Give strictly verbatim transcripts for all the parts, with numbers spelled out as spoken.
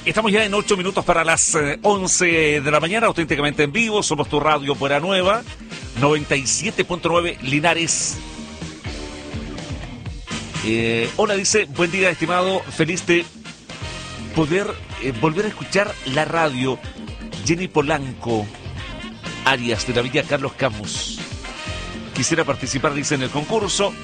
Estamos ya en ocho minutos para las eh, once de la mañana, auténticamente en vivo. Somos tu radio Buena Nueva, noventa y siete punto nueve Linares. Eh, hola, dice, buen día, estimado. Feliz de poder eh, volver a escuchar la radio. Jenny Polanco, Arias, de la Villa Carlos Camus. Quisiera participar, dice, en el concurso.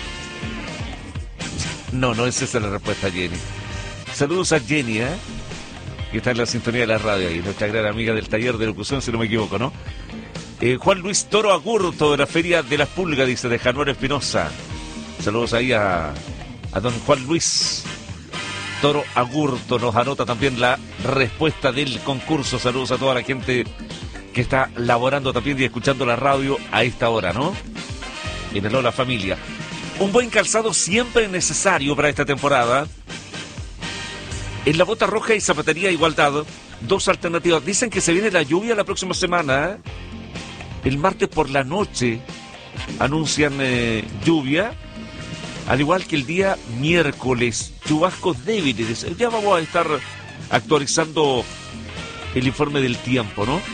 No, no es esa la respuesta, Jenny. Saludos a Jenny, ¿eh? que está en la sintonía de la radio ahí, nuestra gran amiga del taller de locución, si no me equivoco, ¿no? Eh, Juan Luis Toro Agurto, de la Feria de las Pulgas, dice, de Januar Espinosa. Saludos ahí a, a don Juan Luis Toro Agurto. Nos anota también la respuesta del concurso. Saludos a toda la gente que está laborando también y escuchando la radio a esta hora, ¿no? En el Hola Familia. Un buen calzado siempre necesario para esta temporada. En la Bota Roja y Zapatería Igualdad, dos alternativas. Dicen que se viene la lluvia la próxima semana. El martes por la noche anuncian eh, lluvia, al igual que el día miércoles, chubascos débiles. Ya vamos a estar actualizando el informe del tiempo, ¿no?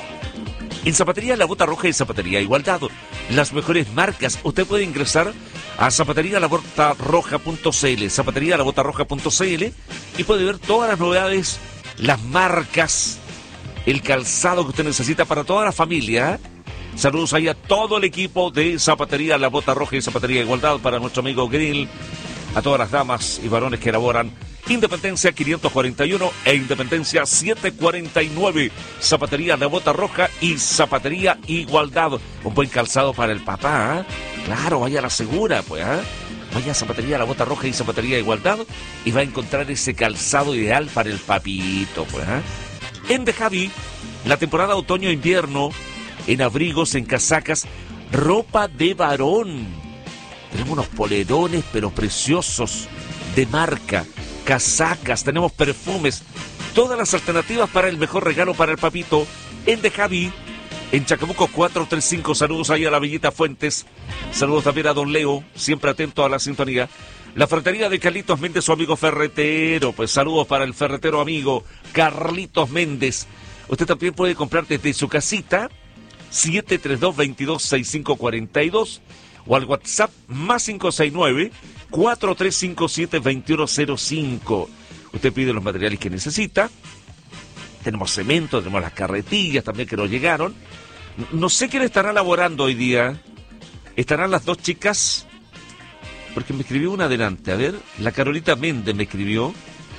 En Zapatería La Bota Roja y Zapatería Igualdad, las mejores marcas. Usted puede ingresar a zapatería la bota roja punto c l, zapatería la bota roja punto c l, y puede ver todas las novedades, las marcas, el calzado que usted necesita para toda la familia. Saludos ahí a todo el equipo de Zapatería La Bota Roja y Zapatería Igualdad, para nuestro amigo Grill, a todas las damas y varones que elaboran Independencia quinientos cuarenta y uno e Independencia setecientos cuarenta y nueve. Zapatería La Bota Roja y Zapatería Igualdad. Un buen calzado para el papá, ¿eh? Claro, vaya a la segura, pues, ¿eh? Vaya a Zapatería La Bota Roja y Zapatería Igualdad y va a encontrar ese calzado ideal para el papito, pues, ¿eh? En De Javi, la temporada otoño-invierno, en abrigos, en casacas, ropa de varón. Tenemos unos polerones, pero preciosos, de marca, casacas, tenemos perfumes, todas las alternativas para el mejor regalo para el papito. En De Javi, en Chacabuco cuatrocientos treinta y cinco. Saludos ahí a la Villita Fuentes. Saludos también a don Leo, siempre atento a la sintonía. La ferretería de Carlitos Méndez, su amigo ferretero. Pues saludos para el ferretero amigo Carlitos Méndez. Usted también puede comprar desde su casita, siete tres dos, veintidós, sesenta y cinco cuarenta y dos, o al WhatsApp más cinco seis nueve, cuatro tres cinco siete, dos uno cero cinco. Usted pide los materiales que necesita. Tenemos cemento, tenemos las carretillas también que nos llegaron. No sé quién estará laborando hoy día. Estarán las dos chicas, porque me escribió una adelante. A ver, la Carolita Méndez me escribió.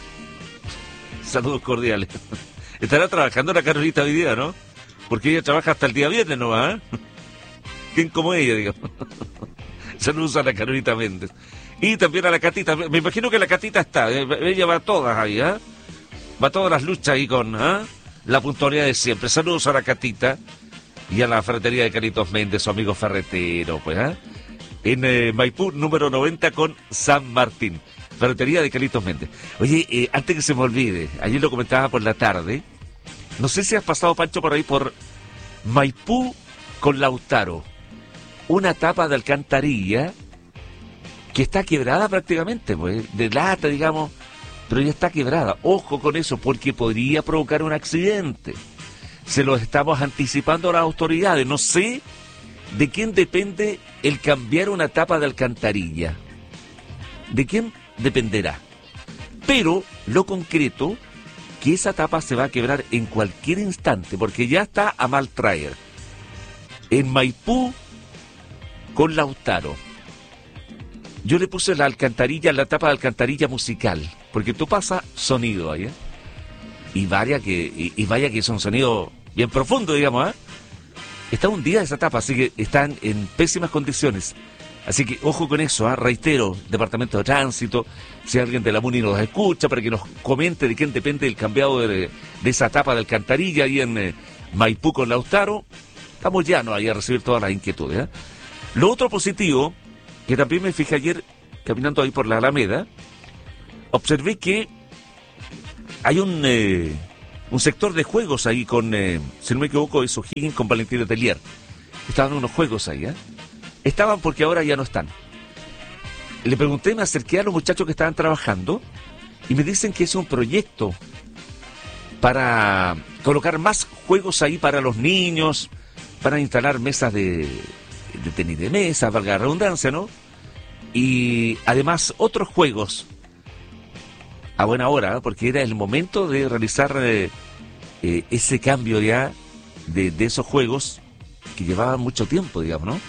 Saludos cordiales. Estará trabajando la Carolita hoy día, ¿no? Porque ella trabaja hasta el día viernes, ¿no va? ¿Eh? ¿Quién como ella, digamos? Saludos a la Carolita Méndez. Y también a la Catita. Me imagino que la Catita está. Ella va a todas ahí, ¿eh? Va a todas las luchas ahí con ¿eh? la puntualidad de siempre. Saludos a la Catita y a la ferretería de Carlitos Méndez, su amigo ferretero, pues, ¿eh? En eh, Maipú, número noventa con San Martín. Ferretería de Carlitos Méndez. Oye, eh, antes que se me olvide, ayer lo comentaba por la tarde. No sé si has pasado, Pancho, por ahí por Maipú con Lautaro. Una tapa de alcantarilla que está quebrada prácticamente, pues, de lata, digamos, pero ya está quebrada. Ojo con eso, porque podría provocar un accidente. Se lo estamos anticipando a las autoridades. No sé de quién depende el cambiar una tapa de alcantarilla. ¿De quién dependerá? Pero lo concreto, que esa tapa se va a quebrar en cualquier instante, porque ya está a mal traer. En Maipú con Lautaro. Yo le puse la alcantarilla, la tapa de alcantarilla musical, porque tú pasas sonido ahí, ¿eh? Y vaya que, y, y vaya que es un sonido bien profundo, digamos, ¿eh? Está hundida esa tapa, así que están en pésimas condiciones. Así que ojo con eso, ¿eh? Reitero, Departamento de Tránsito, si alguien de la MUNI nos escucha, para que nos comente de quién depende el cambiado de, de esa tapa de alcantarilla ahí en eh, Maipú con Lautaro. Estamos llanos ahí a recibir todas las inquietudes, ¿eh? Lo otro positivo, que también me fijé ayer caminando ahí por la Alameda, observé que hay un eh, un sector de juegos ahí con, eh, si no me equivoco, es O'Higgins con Valentín Letelier. Estaban unos juegos ahí, ¿eh? Estaban porque ahora ya no están. Le pregunté, me acerqué a los muchachos que estaban trabajando y me dicen que es un proyecto para colocar más juegos ahí para los niños, para instalar mesas de, de tenis de mesa, valga la redundancia, ¿no? Y además otros juegos a buena hora, ¿eh? Porque era el momento de realizar eh, eh, ese cambio ya de, de esos juegos que llevaban mucho tiempo, digamos, ¿no?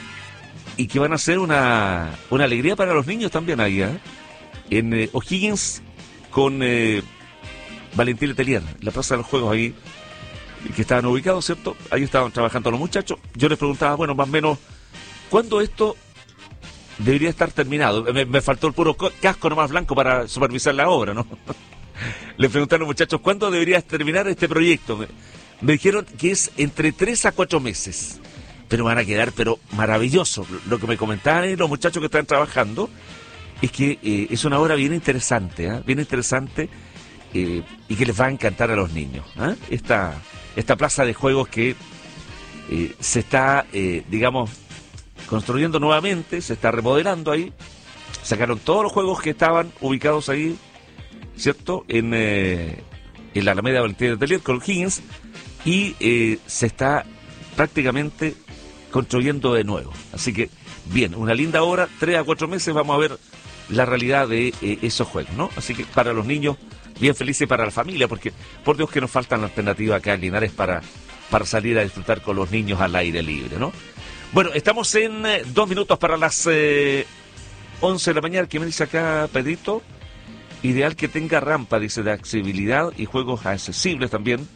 Y que van a ser una, una alegría para los niños también ahí, ¿eh? En eh, O'Higgins con eh, Valentín Letelier, la plaza de los juegos ahí, que estaban ubicados, ¿cierto? Ahí estaban trabajando los muchachos. Yo les preguntaba, bueno, más o menos, ¿cuándo esto debería estar terminado? Me, me faltó el puro casco nomás blanco para supervisar la obra, ¿no? Les pregunté a los muchachos, ¿cuándo debería terminar este proyecto? Me, me dijeron que es entre tres a cuatro meses. Pero van a quedar, pero maravilloso. Lo que me comentaban los muchachos que están trabajando es que eh, es una obra bien interesante, ¿eh? Bien interesante eh, y que les va a encantar a los niños, ¿eh? Esta, esta plaza de juegos que eh, se está, eh, digamos, construyendo nuevamente, se está remodelando ahí. Sacaron todos los juegos que estaban ubicados ahí, ¿cierto? En, eh, en la Alameda Valentín Letelier con Higgins y eh, se está prácticamente construyendo de nuevo. Así que, bien, una linda obra, tres a cuatro meses vamos a ver la realidad de eh, esos juegos, ¿no? Así que para los niños, bien felices, para la familia, porque por Dios que nos faltan alternativas acá en Linares para, para salir a disfrutar con los niños al aire libre, ¿no? Bueno, estamos en eh, dos minutos para las eh, once de la mañana. ¿Qué me dice acá, Pedrito? Ideal que tenga rampa, dice, de accesibilidad y juegos accesibles también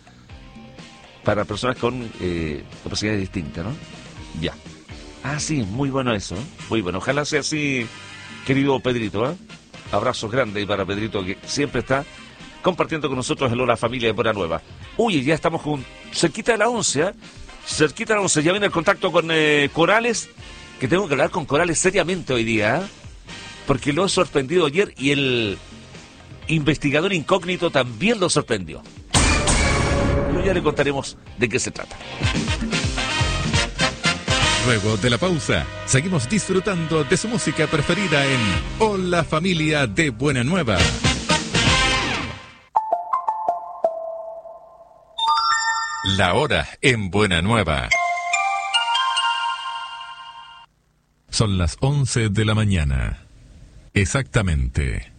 para personas con eh, capacidades distintas, ¿no? Ya. Ah, sí, muy bueno eso, ¿eh? Muy bueno. Ojalá sea así, querido Pedrito, ¿eh? Abrazos grandes para Pedrito, que siempre está compartiendo con nosotros el Hola Familia de Buena Nueva. Uy, ya estamos con, cerquita de la once, ¿eh? Cerquita de la once. Ya viene el contacto con eh, Corales, que tengo que hablar con Corales seriamente hoy día, ¿eh? Porque lo he sorprendido ayer y el investigador incógnito también lo sorprendió. Pero ya le contaremos de qué se trata. Luego de la pausa, seguimos disfrutando de su música preferida en Hola Familia de Buena Nueva. La hora en Buena Nueva. Son las once de la mañana. Exactamente.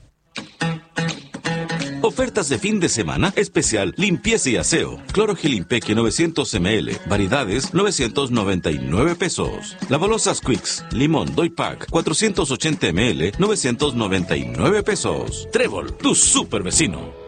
Ofertas de fin de semana especial limpieza y aseo. Clorogel Impeque novecientos mililitros, variedades novecientos noventa y nueve pesos. Lavalosas Quicks, limón Doy Pack cuatrocientos ochenta mililitros, novecientos noventa y nueve pesos. Trébol, tu super vecino.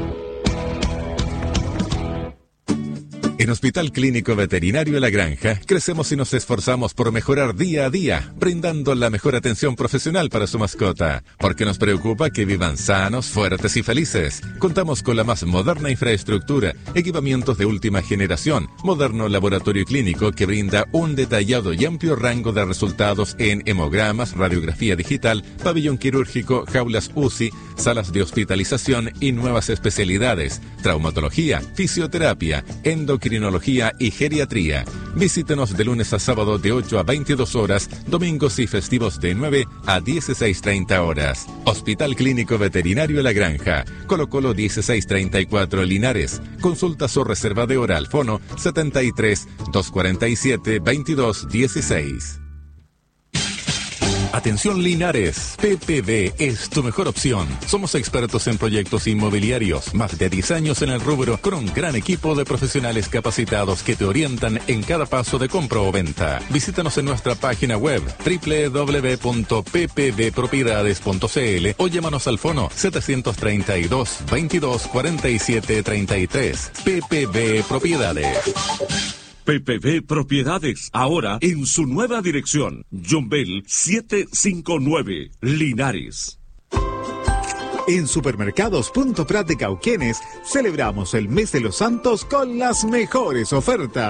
En Hospital Clínico Veterinario La Granja, crecemos y nos esforzamos por mejorar día a día, brindando la mejor atención profesional para su mascota, porque nos preocupa que vivan sanos, fuertes y felices. Contamos con la más moderna infraestructura, equipamientos de última generación, moderno laboratorio clínico que brinda un detallado y amplio rango de resultados en hemogramas, radiografía digital, pabellón quirúrgico, jaulas U C I, salas de hospitalización y nuevas especialidades, traumatología, fisioterapia, endocrinología, Crinología y geriatría. Visítenos de lunes a sábado de ocho a veintidós horas, domingos y festivos de nueve a dieciséis treinta horas. Hospital Clínico Veterinario La Granja, Colo Colo dieciséis treinta y cuatro Linares. Consultas o reserva de hora al fono setenta y tres, doscientos cuarenta y siete, veintidós dieciséis. Atención Linares, P P B es tu mejor opción. Somos expertos en proyectos inmobiliarios, más de diez años en el rubro, con un gran equipo de profesionales capacitados que te orientan en cada paso de compra o venta. Visítanos en nuestra página web doble u doble u doble u punto p p b propiedades punto c l o llámanos al fono setecientos treinta y dos, veintidós cuarenta y siete treinta y tres. P P B Propiedades. P P B Propiedades, ahora en su nueva dirección. John Bell setecientos cincuenta y nueve, Linares. En Supermercados Punto Prat de Cauquenes celebramos el mes de los santos con las mejores ofertas.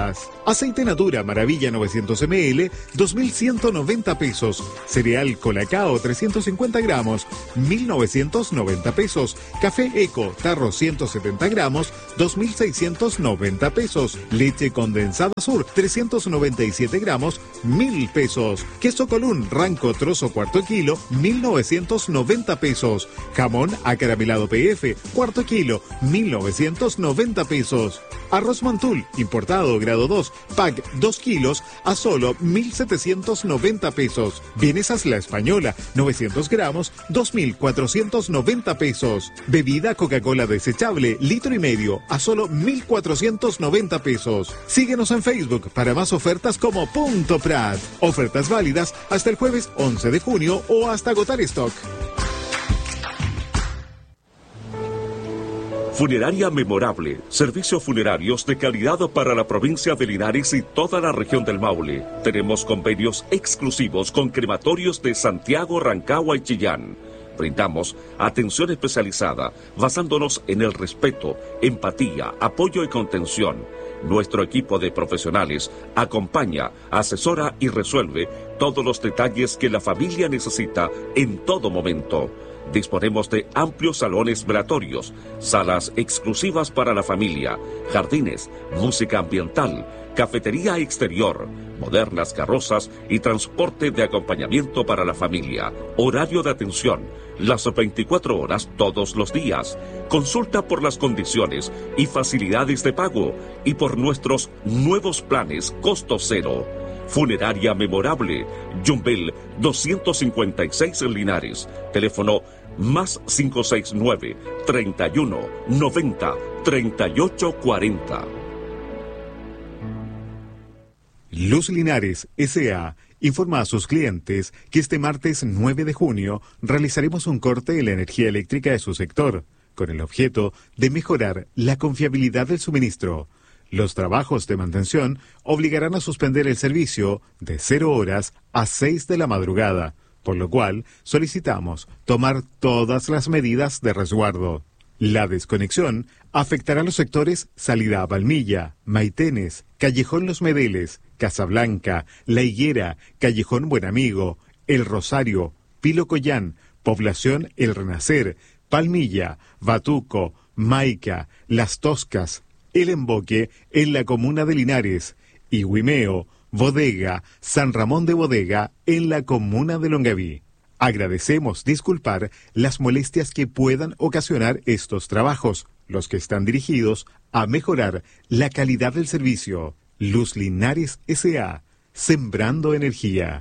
Aceite Natura Maravilla novecientos mililitros, dos mil ciento noventa pesos. Cereal Colacao trescientos cincuenta gramos, mil novecientos noventa pesos. Café Eco Tarro ciento setenta gramos, dos mil seiscientos noventa pesos. Leche condensada Sur trescientos noventa y siete gramos, mil pesos. Queso Colún Ranco trozo cuarto kilo, mil novecientos noventa pesos. Jamón acaramelado P F cuarto kilo, mil novecientos noventa pesos. Arroz Montul importado grado dos, pack dos kilos a solo mil setecientos noventa pesos. Vienesas La Española novecientos gramos, dos mil cuatrocientos noventa pesos. Bebida Coca-Cola desechable litro y medio a solo mil cuatrocientos noventa pesos. Síguenos en Facebook para más ofertas como Punto Prat. Ofertas válidas hasta el jueves once de junio o hasta agotar stock. Funeraria Memorable, servicios funerarios de calidad para la provincia de Linares y toda la región del Maule. Tenemos convenios exclusivos con crematorios de Santiago, Rancagua y Chillán. Brindamos atención especializada basándonos en el respeto, empatía, apoyo y contención. Nuestro equipo de profesionales acompaña, asesora y resuelve todos los detalles que la familia necesita en todo momento. Disponemos de amplios salones velatorios, salas exclusivas para la familia, jardines, música ambiental, cafetería exterior, modernas carrozas y transporte de acompañamiento para la familia. Horario de atención, las veinticuatro horas todos los días. Consulta por las condiciones y facilidades de pago y por nuestros nuevos planes costo cero. Funeraria Memorable, Yumbel doscientos cincuenta y seis en Linares. Teléfono más cinco seis nueve, treinta y uno, noventa, treinta y ocho cuarenta. Luz Linares S A informa a sus clientes que este martes nueve de junio realizaremos un corte en la energía eléctrica de su sector, con el objeto de mejorar la confiabilidad del suministro. Los trabajos de mantención obligarán a suspender el servicio de cero horas a seis de la madrugada, por lo cual solicitamos tomar todas las medidas de resguardo. La desconexión afectará a los sectores Salida a Palmilla, Maitenes, Callejón Los Medeles, Casablanca, La Higuera, Callejón Buen Amigo, El Rosario, Pilo Collán, Población El Renacer, Palmilla, Batuco, Maica, Las Toscas, El Emboque en la comuna de Linares y Huimeo, Bodega, San Ramón de Bodega en la comuna de Longaví. Agradecemos disculpar las molestias que puedan ocasionar estos trabajos, los que están dirigidos a mejorar la calidad del servicio. Luz Linares S A, sembrando energía.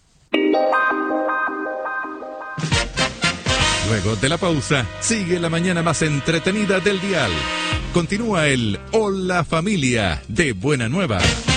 Luego de la pausa, sigue la mañana más entretenida del dial. Continúa el Hola Familia de Buena Nueva.